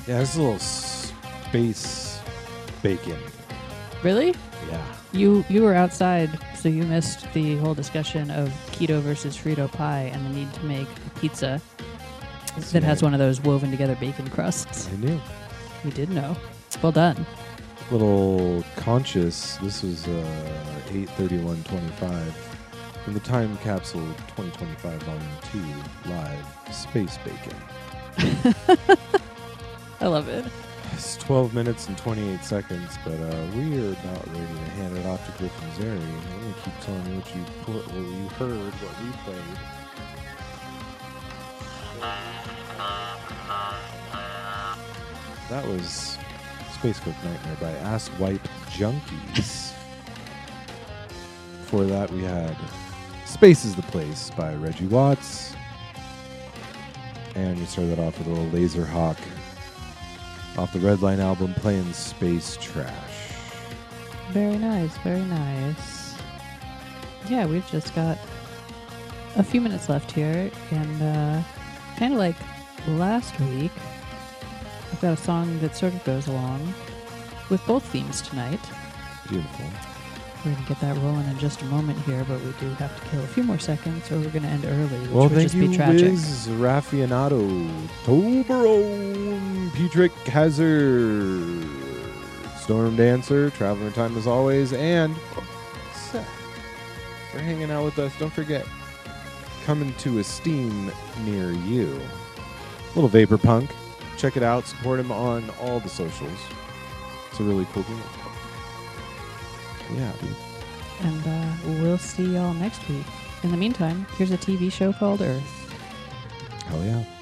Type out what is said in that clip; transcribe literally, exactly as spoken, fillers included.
Yeah, this is a little space bacon. Really? Yeah. You you were outside, so you missed the whole discussion of keto versus Frito pie and the need to make a pizza that has one of those woven together bacon crusts. I knew. You did know. Well done. Little conscious. This was uh, eight thirty-one twenty-five from the Time Capsule twenty twenty-five Volume two Live Space Bacon. I love it. It's twelve minutes and twenty-eight seconds, but uh, we are about ready to hand it off to Griffin Zeri. I'm going to keep telling you what you put, what you heard, what we played. That was Space Cook Nightmare by Ass Wipe Junkies. Before that, we had Space is the Place by Reggie Watts. And we started off with a little Laser Hawk off the Redline album, playing Space Trash. Very nice, very nice. Yeah, we've just got a few minutes left here, and uh, kind of like last week, I've got a song that sort of goes along with both themes tonight. Beautiful. We're going to get that rolling in just a moment here, but we do have to kill a few more seconds, or we're going to end early, which Well, would thank just you, be tragic. Wiz Raffianato, Toblerone, Petrick Hazard, Storm Dancer, Traveler in Time as always, and Seth for hanging out with us. Don't forget, coming to a Steam near you. Little Vapor Punk. Check it out. Support him on all the socials. It's a really cool game. Yeah, dude. And uh, we'll see y'all next week. In the meantime, here's a T V show called Earth. Hell yeah.